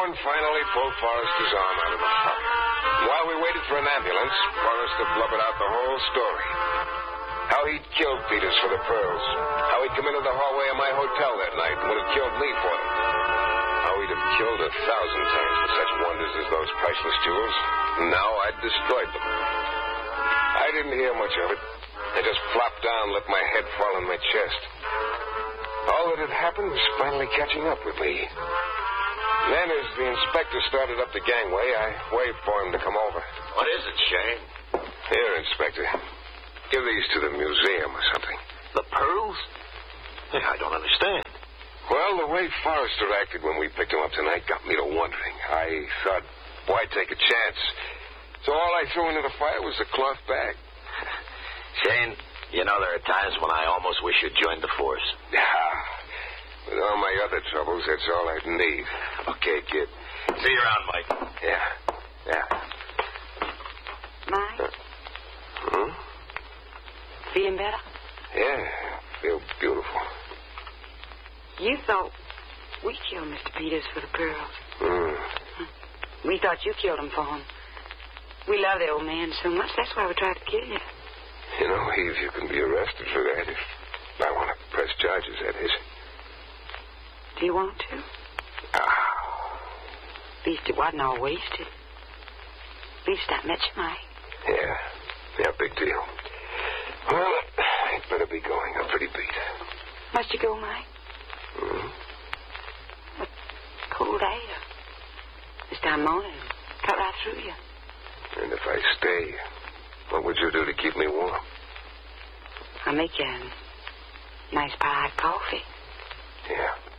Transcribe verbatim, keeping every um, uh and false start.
Someone finally pulled Forrester's arm out of the fire. And while we waited for an ambulance, Forrester blubbered out the whole story. How he'd killed Peters for the pearls. How he'd come into the hallway of my hotel that night and would have killed me for them. How he'd have killed a thousand times for such wonders as those priceless jewels. And now I'd destroyed them. I didn't hear much of it. I just flopped down and let my head fall on my chest. All that had happened was finally catching up with me. Then, as the inspector started up the gangway, I waved for him to come over. What is it, Shane? Here, Inspector. Give these to the museum or something. The pearls? Yeah, I don't understand. Well, the way Forrester acted when we picked him up tonight got me to wondering. I thought, why take a chance? So all I threw into the fire was a cloth bag. Shane, you know there are times when I almost wish you'd joined the force. Yeah. With all my other troubles, that's all I'd need. Okay, kid. See you around, Mike. Yeah. Yeah. Mike? Uh, hmm? Feeling better? Yeah. Feel beautiful. You thought we killed Mister Peters for the pearls. Hmm. We thought you killed him for him. We love the old man so much, that's why we tried to kill you. You know, Eve, you can be arrested for that if I want to press charges, that is. Do you want to? Ah. At least it wasn't all wasted. At least I met you, Mike. Yeah. Yeah, big deal. Well, I'd better be going. I'm pretty beat. Must you go, Mike? Hmm? What cold air. This time morning, cut right through you. And if I stay, what would you do to keep me warm? I'll make you a nice pie of coffee. Yeah.